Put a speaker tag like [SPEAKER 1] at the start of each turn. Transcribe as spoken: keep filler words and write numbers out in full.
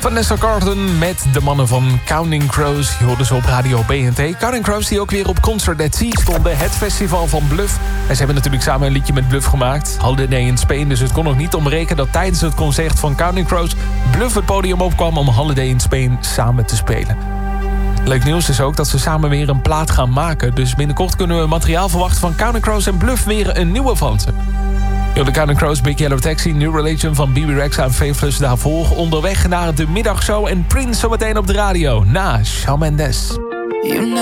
[SPEAKER 1] Vanessa Carlton met de mannen van Counting Crows. Je hoorde ze op Radio B N T. Counting Crows die ook weer op Concert at Sea stonden. Het festival van Bluff. En ze hebben natuurlijk samen een liedje met Bluff gemaakt. Holiday in Spain. Dus het kon nog niet ontbreken dat tijdens het concert van Counting Crows Bluff het podium opkwam om Holiday in Spain samen te spelen. Leuk nieuws is ook dat ze samen weer een plaat gaan maken. Dus binnenkort kunnen we materiaal verwachten van Counting Crows en Bluff weer een nieuwe van ze. De Counting Crows, Big Yellow Taxi, New Religion van B B Rexha en Faithless daarvoor. Onderweg naar de middagshow en Prince zometeen op de radio na Shawn Mendes.